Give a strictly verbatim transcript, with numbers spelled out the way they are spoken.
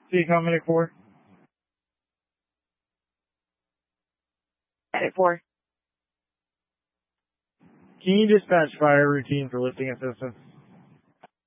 T-Com Medic four. Medic four. Can you dispatch fire routine for lifting assistance?